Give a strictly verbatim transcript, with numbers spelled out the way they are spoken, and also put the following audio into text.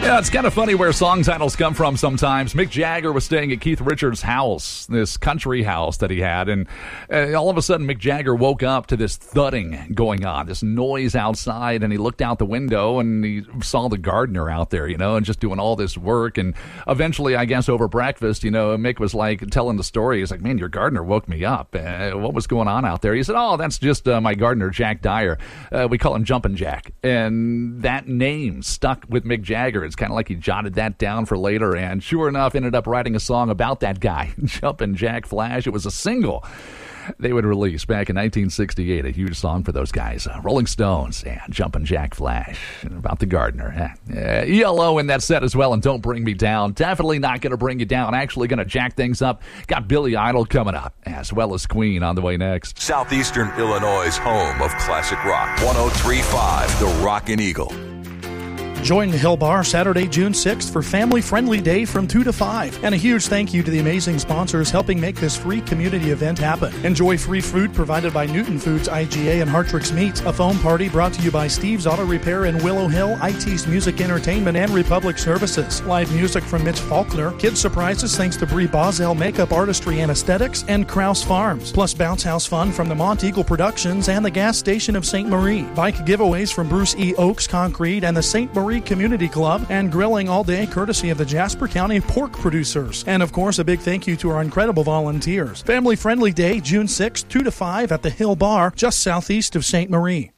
Yeah, it's kind of funny where song titles come from sometimes. Mick Jagger was staying at Keith Richards' house, this country house that he had, and uh, all of a sudden Mick Jagger woke up to this thudding going on, this noise outside, and he looked out the window and he saw the gardener out there, you know, and just doing all this work. And eventually, I guess over breakfast, you know, Mick was like telling the story. He's like, man, your gardener woke me up. Uh, what was going on out there? He said, oh, that's just uh, my gardener, Jack Dyer. Uh, we call him Jumpin' Jack. And that name stuck with Mick Jagger. It's kind of like he jotted that down for later, and sure enough, ended up writing a song about that guy, Jumpin' Jack Flash. It was a single they would release back in nineteen sixty-eight, a huge song for those guys. Uh, Rolling Stones and Jumpin' Jack Flash, and about the gardener. Uh, E L O in that set as well, and Don't Bring Me Down. Definitely not going to bring you down, actually going to jack things up. Got Billy Idol coming up, as well as Queen on the way next. Southeastern Illinois' home of classic rock. one oh three point five, The Rockin' Eagle. Join the Hill Bar Saturday, June sixth for Family Friendly Day from two to five. And a huge thank you to the amazing sponsors helping make this free community event happen. Enjoy free food provided by Newton Foods, I G A, and Hartrix Meats. A foam party brought to you by Steve's Auto Repair in Willow Hill, I T's Music Entertainment, and Republic Services. Live music from Mitch Faulkner. Kids surprises thanks to Brie Boswell Makeup Artistry and Aesthetics and Krause Farms. Plus bounce house fun from the Mont Eagle Productions and the gas station of Saint Marie. Bike giveaways from Bruce E. Oaks Concrete and the Saint Marie Community Club, and grilling all day courtesy of the Jasper County Pork Producers. And of course, a big thank you to our incredible volunteers. Family Friendly Day, June sixth, two to five at the Hill Bar, just southeast of Saint Marie.